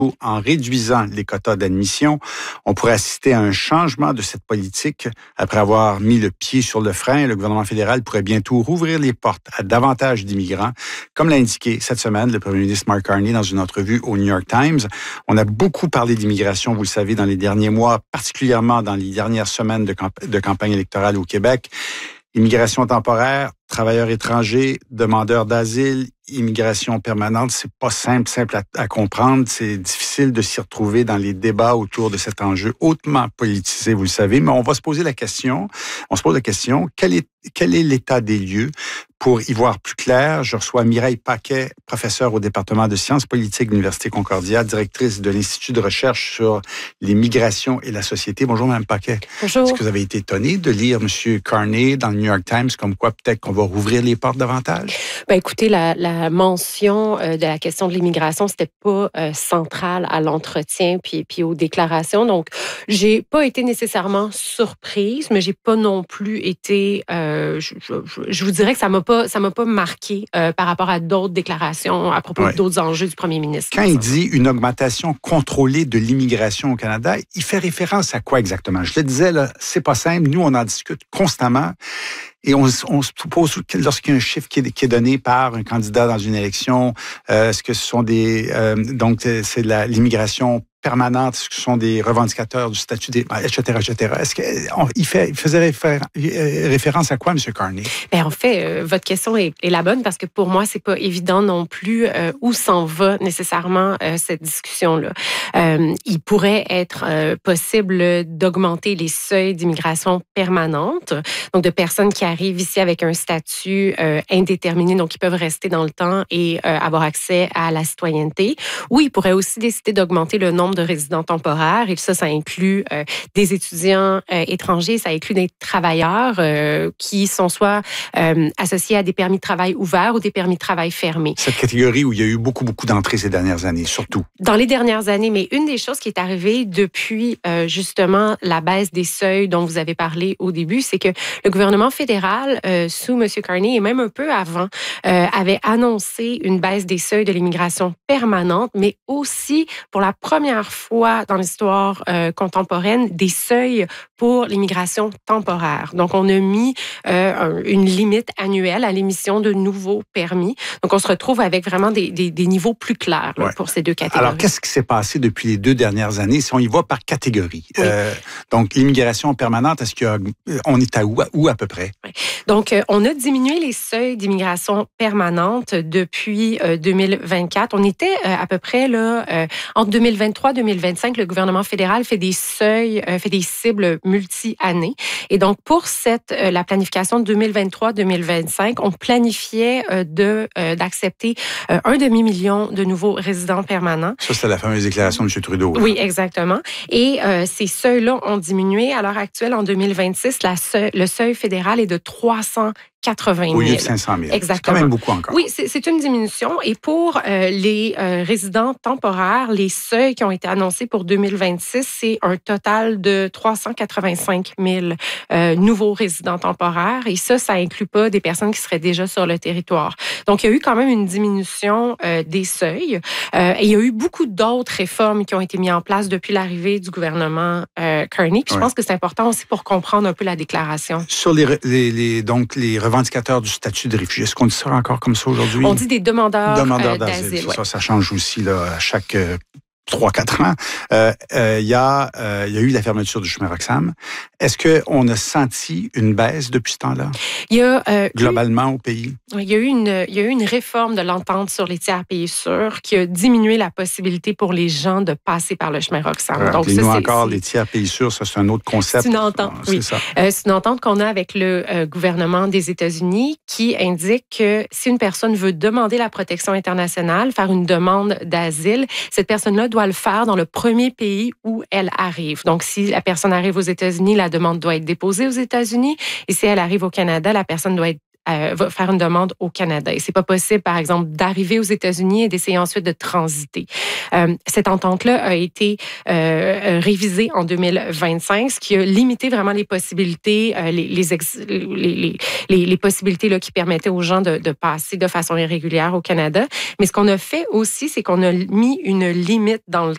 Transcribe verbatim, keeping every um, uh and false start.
en réduisant les quotas d'admission, on pourrait assister à un changement de cette politique. Après avoir mis le pied sur le frein, le gouvernement fédéral pourrait bientôt rouvrir les portes à davantage d'immigrants, comme l'a indiqué cette semaine le premier ministre Mark Carney dans une entrevue au New York Times. On a beaucoup parlé d'immigration, vous le savez, dans les derniers mois, particulièrement dans les dernières semaines de, camp- de campagne électorale au Québec. Immigration temporaire, travailleurs étrangers, demandeurs d'asile, immigration permanente, c'est pas simple, simple à, à comprendre. C'est difficile de s'y retrouver dans les débats autour de cet enjeu hautement politisé, vous le savez. Mais on va se poser la question, on se pose la question, quel est, quel est l'état des lieux? Pour y voir plus clair, je reçois Mireille Paquet, professeure au département de sciences politiques de l'Université Concordia, directrice de l'Institut de recherche sur les migrations et la société. Bonjour, Mme Paquet. Bonjour. Est-ce que vous avez été étonnée de lire M. Carney dans le New York Times, comme quoi peut-être qu'on va rouvrir les portes davantage? Ben, écoutez, la, la mention euh, de la question de l'immigration, c'était pas euh, central à l'entretien puis, puis aux déclarations. Donc, j'ai pas été nécessairement surprise, mais j'ai pas non plus été... Euh, je, je, je vous dirais que ça m'a pas ça m'a pas marqué euh, par rapport à d'autres déclarations à propos ouais. d'autres enjeux du premier ministre. Quand il dit une augmentation contrôlée de l'immigration au Canada, il fait référence à quoi exactement? Je le disais, là, c'est pas simple. Nous, on en discute constamment. Et on, on se pose, lorsqu'il y a un chiffre qui est, qui est donné par un candidat dans une élection, euh, est-ce que ce sont des... Euh, donc, c'est la, l'immigration permanente, est-ce que ce sont des revendicateurs du statut, des, et cetera, et cetera. Est-ce qu'il fait, il faisait réfé- référence à quoi, M. Carney? Bien, en fait, euh, votre question est, est la bonne parce que pour moi, c'est pas évident non plus euh, où s'en va nécessairement euh, cette discussion-là. Euh, il pourrait être euh, possible d'augmenter les seuils d'immigration permanente, donc de personnes qui arrivent ici avec un statut euh, indéterminé, donc qui peuvent rester dans le temps et euh, avoir accès à la citoyenneté. Ou il pourrait aussi décider d'augmenter le nombre de résidents temporaires, et ça, ça inclut euh, des étudiants euh, étrangers, ça inclut des travailleurs euh, qui sont soit euh, associés à des permis de travail ouverts ou des permis de travail fermés. Cette catégorie où il y a eu beaucoup, beaucoup d'entrées ces dernières années, surtout. Dans les dernières années, mais une des choses qui est arrivée depuis euh, justement la baisse des seuils dont vous avez parlé au début, c'est que le gouvernement fédéral, euh, sous M. Carney, et même un peu avant, euh, avait annoncé une baisse des seuils de l'immigration permanente, mais aussi pour la première fois dans l'histoire euh, contemporaine, des seuils pour l'immigration temporaire. Donc, on a mis euh, une limite annuelle à l'émission de nouveaux permis. Donc, on se retrouve avec vraiment des, des, des niveaux plus clairs là, ouais. pour ces deux catégories. Alors, qu'est-ce qui s'est passé depuis les deux dernières années, si on y va par catégorie? Oui. Euh, donc, l'immigration permanente, est-ce qu'on est à où, où à peu près? Oui. Donc, euh, on a diminué les seuils d'immigration permanente depuis euh, deux mille vingt-quatre. On était euh, à peu près là, euh, entre deux mille vingt-trois et deux mille vingt-cinq, le gouvernement fédéral fait des seuils, euh, fait des cibles multi-années. Et donc, pour cette, euh, la planification de deux mille vingt-trois deux mille vingt-cinq, on planifiait euh, de, euh, d'accepter euh, un demi-million de nouveaux résidents permanents. Ça, c'est la fameuse déclaration de M. Trudeau. Là. Oui, exactement. Et euh, ces seuils-là ont diminué. À l'heure actuelle, en deux mille vingt-six, la seuil, le seuil fédéral est de trois cent quatre-vingt mille. Au lieu de cinq cent mille. Exactement. C'est quand même beaucoup encore. Oui, c'est, c'est une diminution. Et pour euh, les euh, résidents temporaires, les seuils qui ont été annoncés pour deux mille vingt-six, c'est un total de trois cent quatre-vingt-cinq mille euh, nouveaux résidents temporaires. Et ça, ça inclut pas des personnes qui seraient déjà sur le territoire. Donc, il y a eu quand même une diminution euh, des seuils. Euh, et il y a eu beaucoup d'autres réformes qui ont été mises en place depuis l'arrivée du gouvernement euh, Carney. Puis, je ouais. pense que c'est important aussi pour comprendre un peu la déclaration. Sur les, les, les donc les revendicateurs du statut de réfugié. Est-ce qu'on dit ça encore comme ça aujourd'hui? On dit des demandeurs, demandeurs euh, d'asile. d'asile ouais. Ça, ça change aussi là, à chaque euh, trois quatre ans. Il euh, euh, y, euh, y a eu la fermeture du chemin Roxham. Est-ce qu'on a senti une baisse depuis ce temps-là? Il y a, euh, globalement eu, au pays? Il y, a eu une, il y a eu une réforme de l'entente sur les tiers pays sûrs qui a diminué la possibilité pour les gens de passer par le chemin Roxham. Donc, ça, nous c'est, encore, c'est... les tiers pays sûrs, ça, c'est un autre concept. C'est une entente, ah, oui. C'est, ça. Euh, c'est une entente qu'on a avec le euh, gouvernement des États-Unis qui indique que si une personne veut demander la protection internationale, faire une demande d'asile, cette personne-là doit le faire dans le premier pays où elle arrive. Donc, si la personne arrive aux États-Unis, la demande doit être déposée aux États-Unis. Et si elle arrive au Canada, la personne doit être Euh, va faire une demande au Canada. Et c'est pas possible, par exemple, d'arriver aux États-Unis et d'essayer ensuite de transiter. Euh, cette entente-là a été euh, révisée en deux mille vingt-cinq, ce qui a limité vraiment les possibilités, euh, les, les, ex, les, les, les, les possibilités là, qui permettaient aux gens de, de passer de façon irrégulière au Canada. Mais ce qu'on a fait aussi, c'est qu'on a mis une limite dans le